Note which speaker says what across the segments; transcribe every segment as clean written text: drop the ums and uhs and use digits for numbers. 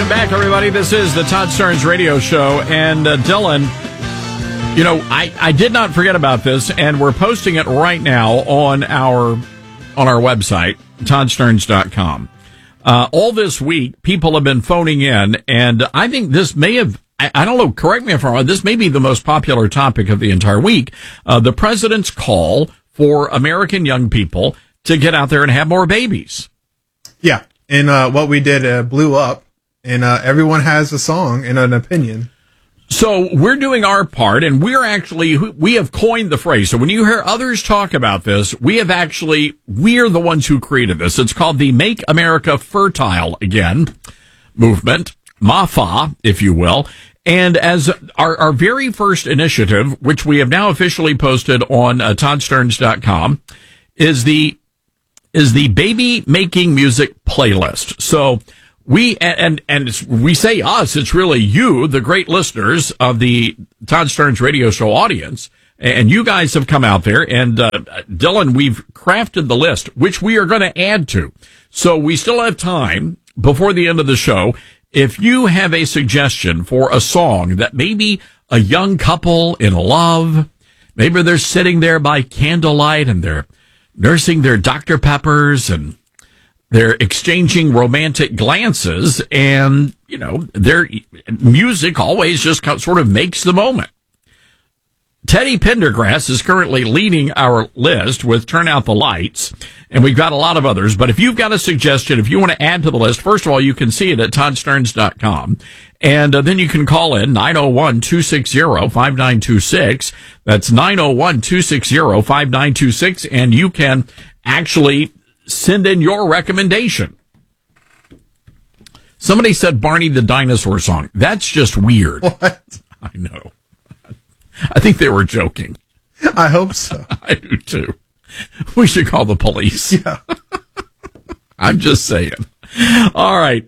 Speaker 1: back, everybody. This is the Todd Starnes Radio Show. And Dylan, you know, I did not forget about this, and we're posting it right now on our website, ToddStarnes.com. All this week, people have been phoning in, and I think this may have, I don't know, correct me if I'm wrong, this may be the most popular topic of the entire week. The president's call for American young people to get out there and have more babies.
Speaker 2: Yeah, and what we did blew up, and everyone has a song and an opinion.
Speaker 1: So we're doing our part, and we have coined the phrase. So when you hear others talk about this, we're the ones who created this. It's called the Make America Fertile Again movement, MAFA, if you will. And as our very first initiative, which we have now officially posted on ToddStarnes.com, is the baby making music playlist. So we we say us, it's really you, the great listeners of the Todd Starnes Radio Show audience, and you guys have come out there, and Dylan, we've crafted the list, which we are going to add to. So we still have time before the end of the show. If you have a suggestion for a song that maybe a young couple in love, maybe they're sitting there by candlelight and they're nursing their Dr. Peppers and they're exchanging romantic glances, and, you know, their music always just sort of makes the moment. Teddy Pendergrass is currently leading our list with Turn Out the Lights, and we've got a lot of others. But if you've got a suggestion, if you want to add to the list, first of all, you can see it at ToddStarnes.com, and then you can call in 901-260-5926. That's 901-260-5926, and you can actually send in your recommendation. Somebody said Barney the Dinosaur song. That's just weird.
Speaker 2: What?
Speaker 1: I know. I think they were joking.
Speaker 2: I hope so.
Speaker 1: I do too. We should call the police.
Speaker 2: Yeah.
Speaker 1: I'm just saying. All right.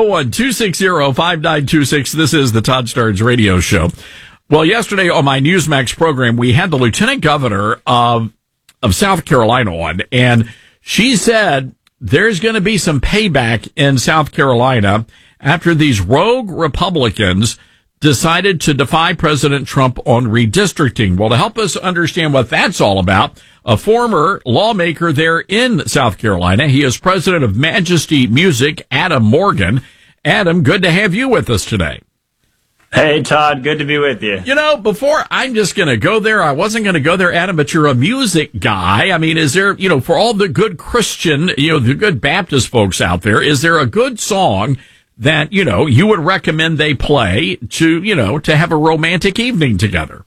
Speaker 1: 901-260-5926. This is the Todd Starnes Radio Show. Well, yesterday on my Newsmax program, we had the Lieutenant Governor of South Carolina on, and she said there's going to be some payback in South Carolina after these rogue Republicans decided to defy President Trump on redistricting. Well, to help us understand what that's all about, a former lawmaker there in South Carolina, he is president of Majesty Music, Adam Morgan. Adam, good to have you with us today.
Speaker 3: Hey, Todd, good to be with you.
Speaker 1: You know, before I'm just going to go there, I wasn't going to go there, Adam, but you're a music guy. I mean, is there, you know, for all the good Christian, you know, the good Baptist folks out there, is there a good song that, you know, you would recommend they play to, you know, to have a romantic evening together?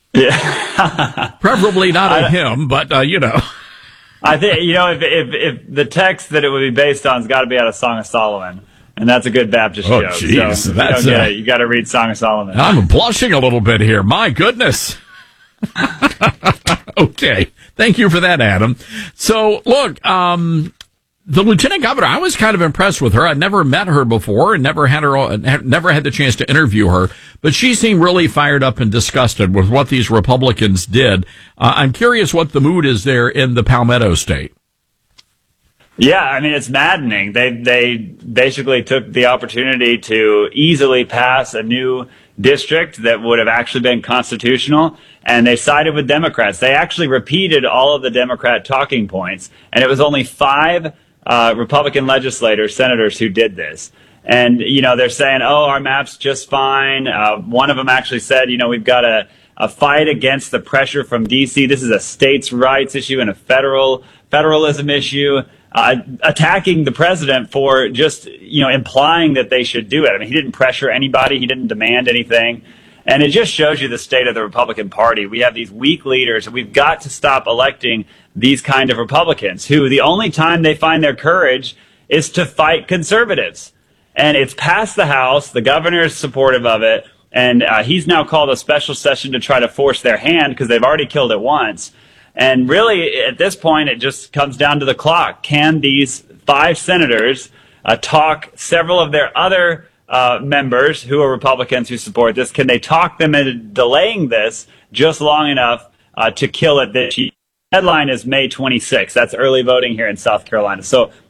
Speaker 3: Yeah.
Speaker 1: Preferably not a hymn, but, you know.
Speaker 3: I think, you know, if the text that it would be based on has got to be out of Song of Solomon. And that's a good Baptist joke.
Speaker 1: Jeez,
Speaker 3: so that's you got to read Song of Solomon.
Speaker 1: I'm blushing a little bit here. My goodness. Okay. Thank you for that, Adam. So, look, the Lieutenant Governor, I was kind of impressed with her. I'd never met her before and never had the chance to interview her, but she seemed really fired up and disgusted with what these Republicans did. I'm curious what the mood is there in the Palmetto State.
Speaker 3: Yeah, I mean, it's maddening. They basically took the opportunity to easily pass a new district that would have actually been constitutional, and they sided with Democrats. They actually repeated all of the Democrat talking points, and it was only 5 Republican senators who did this. And, you know, they're saying, oh, our map's just fine. One of them actually said, you know, we've got a fight against the pressure from D.C. This is a states' rights issue and a federalism issue. Attacking the president for just, you know, implying that they should do it. I mean, he didn't pressure anybody. He didn't demand anything. And it just shows you the state of the Republican Party. We have these weak leaders, and we've got to stop electing these kind of Republicans who the only time they find their courage is to fight conservatives. And it's passed the House. The governor is supportive of it. And he's now called a special session to try to force their hand because they've already killed it once. And really, at this point, it just comes down to the clock. Can these 5 senators talk several of their other members who are Republicans who support this? Can they talk them into delaying this just long enough to kill it this year? Deadline is May 26th. That's early voting here in South Carolina. So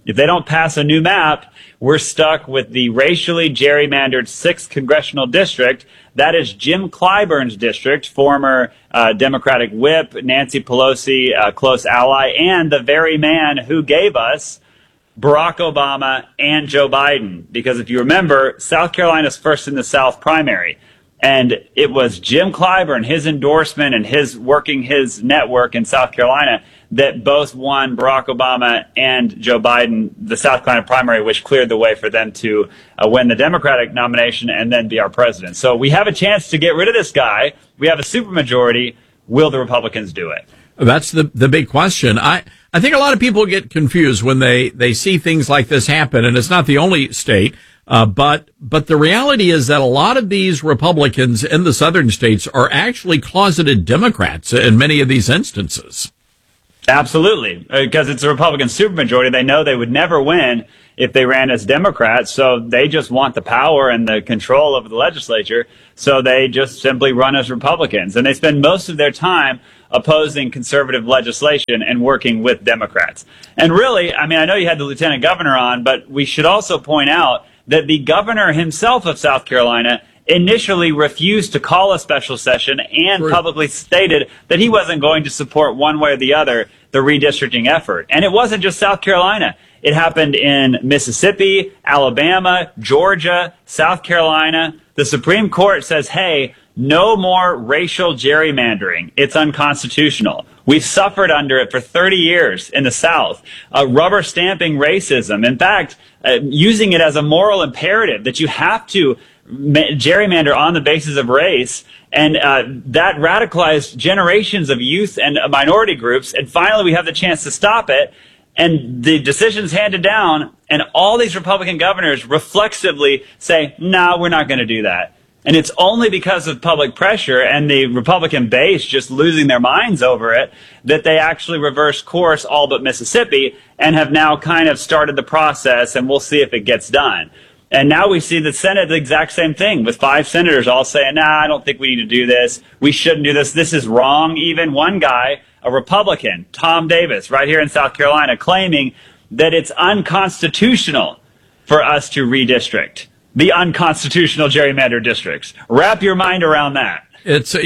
Speaker 3: If they don't pass a new map, we're stuck with the racially gerrymandered 6th congressional district. That is Jim Clyburn's district, former Democratic whip, Nancy Pelosi, close ally, and the very man who gave us Barack Obama and Joe Biden. Because if you remember, South Carolina's first in the South primary. And it was Jim Clyburn, his endorsement and his working his network in South Carolina that both won Barack Obama and Joe Biden, the South Carolina primary, which cleared the way for them to win the Democratic nomination and then be our president. So we have a chance to get rid of this guy. We have a supermajority. Will the Republicans do it?
Speaker 1: That's the big question. I think a lot of people get confused when they see things like this happen, and it's not the only state. But the reality is that a lot of these Republicans in the southern states are actually closeted Democrats in many of these instances.
Speaker 3: Absolutely, because it's a Republican supermajority. They know they would never win if they ran as Democrats, so they just want the power and the control over the legislature, so they just simply run as Republicans. And they spend most of their time opposing conservative legislation and working with Democrats. And really, I mean, I know you had the lieutenant governor on, but we should also point out that the governor himself of South Carolina initially refused to call a special session and publicly stated that he wasn't going to support one way or the other the redistricting effort. And it wasn't just South Carolina. It happened in Mississippi, Alabama, Georgia, South Carolina. The Supreme Court says, hey, no more racial gerrymandering. It's unconstitutional. We've suffered under it for 30 years in the South, rubber stamping racism. In fact, using it as a moral imperative that you have to gerrymander on the basis of race, and that radicalized generations of youth and minority groups. And finally, we have the chance to stop it. And the decision's handed down, and all these Republican governors reflexively say, no, we're not going to do that. And it's only because of public pressure and the Republican base just losing their minds over it that they actually reversed course all but Mississippi and have now kind of started the process, and we'll see if it gets done. And now we see the Senate, the exact same thing, with 5 senators all saying, nah, I don't think we need to do this. We shouldn't do this. This is wrong. Even one guy, a Republican, Tom Davis, right here in South Carolina, claiming that it's unconstitutional for us to redistrict the unconstitutional gerrymandered districts. Wrap your mind around that.
Speaker 1: This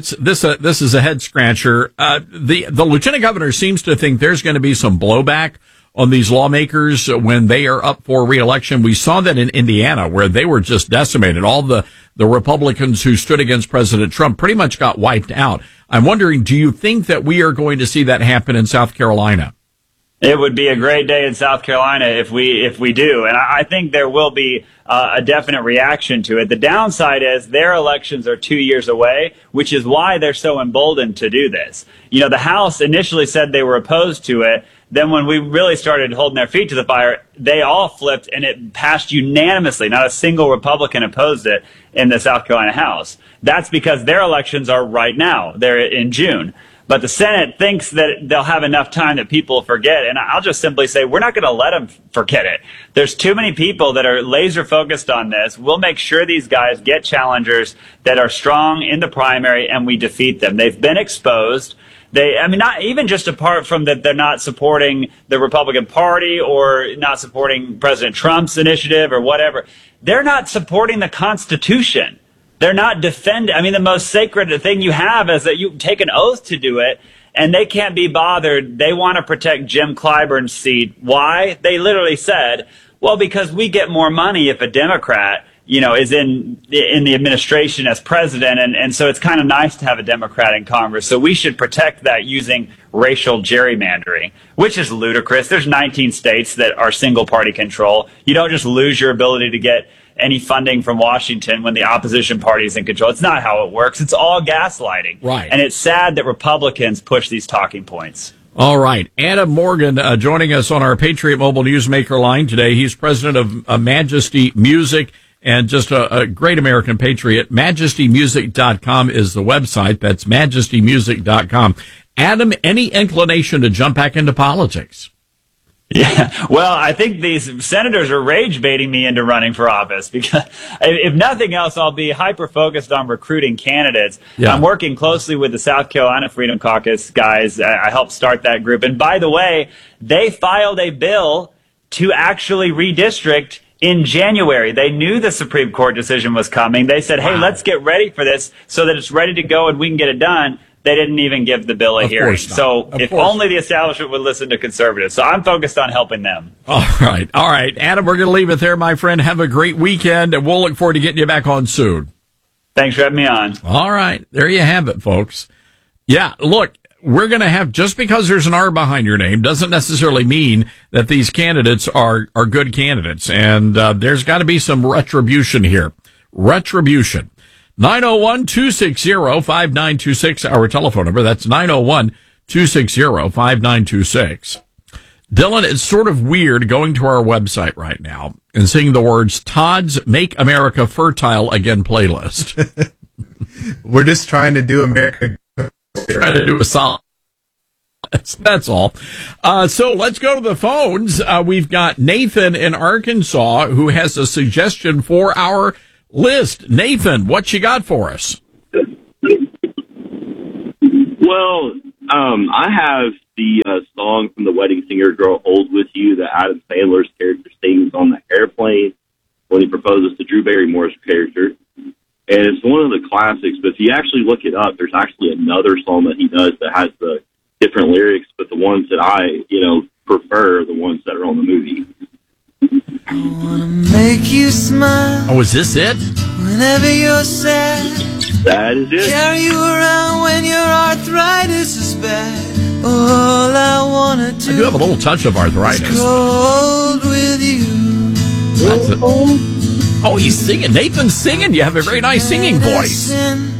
Speaker 1: is a head scratcher. The lieutenant governor seems to think there's going to be some blowback on these lawmakers when they are up for re-election. We saw that in Indiana, where they were just decimated. All the Republicans who stood against President Trump pretty much got wiped out. I'm wondering, do you think that we are going to see that happen in South Carolina?
Speaker 3: It would be a great day in South Carolina if we do. And I think there will be a definite reaction to it. The downside is their elections are 2 years away, which is why they're so emboldened to do this. You know, the House initially said they were opposed to it. Then when we really started holding their feet to the fire, they all flipped and it passed unanimously. Not a single Republican opposed it in the South Carolina House. That's because their elections are right now. They're in June. But the Senate thinks that they'll have enough time that people forget. And I'll just simply say, we're not going to let them forget it. There's too many people that are laser focused on this. We'll make sure these guys get challengers that are strong in the primary and we defeat them. They've been exposed. Not even just apart from that they're not supporting the Republican Party or not supporting President Trump's initiative or whatever. They're not supporting the Constitution. They're not defending. I mean, the most sacred thing you have is that you take an oath to do it, and they can't be bothered. They want to protect Jim Clyburn's seat. Why? They literally said, well, because we get more money if a Democrat, is in the administration as president, and so it's kind of nice to have a Democrat in Congress. So we should protect that using racial gerrymandering, which is ludicrous. There's 19 states that are single party control. You don't just lose your ability to get any funding from Washington when the opposition party is in control. It's not how it works. It's all gaslighting.
Speaker 1: Right.
Speaker 3: And it's sad that Republicans push these talking points.
Speaker 1: All right. Adam Morgan joining us on our Patriot Mobile Newsmaker line today. He's president of Majesty Music and just a great American patriot. MajestyMusic.com is the website. That's MajestyMusic.com. Adam, any inclination to jump back into politics?
Speaker 3: Yeah, well, I think these senators are rage baiting me into running for office because if nothing else, I'll be hyper focused on recruiting candidates. Yeah. I'm working closely with the South Carolina Freedom Caucus guys. I helped start that group. And by the way, they filed a bill to actually redistrict in January. They knew the Supreme Court decision was coming. They said, hey, let's get ready for this so that it's ready to go and we can get it done. They didn't even give the bill a hearing. So if only the establishment would listen to conservatives. So I'm focused on helping them.
Speaker 1: All right. Adam, we're going to leave it there, my friend. Have a great weekend, and we'll look forward to getting you back on soon.
Speaker 3: Thanks for having me on.
Speaker 1: All right. There you have it, folks. Yeah, look, we're going to have, just because there's an R behind your name doesn't necessarily mean that these candidates are good candidates. And there's got to be some retribution here. Retribution. 901-260-5926, our telephone number. That's 901-260-5926. Dylan, it's sort of weird going to our website right now and seeing the words Todd's Make America Fertile Again playlist.
Speaker 2: We're just trying to do America.
Speaker 1: Trying to do a solid. That's all. So let's go to the phones. We've got Nathan in Arkansas who has a suggestion for our list. Nathan, what you got for us?
Speaker 4: Well, I have the song from The Wedding Singer, Grow Old With You, that Adam Sandler's character sings on the airplane when he proposes to Drew Barrymore's character. And it's one of the classics, but if you actually look it up, there's actually another song that he does that has the different lyrics, but the ones that I, prefer are the ones that are on the movie.
Speaker 5: I wanna make you smile.
Speaker 1: Oh, is this it?
Speaker 5: Whenever you're sad,
Speaker 4: that is it.
Speaker 5: Carry you around when your arthritis is bad. All I wanna do.
Speaker 1: I do have a little touch of arthritis.
Speaker 5: Grow old with you.
Speaker 1: That's it. Oh, he's singing. Nathan's singing. You have a very nice singing voice.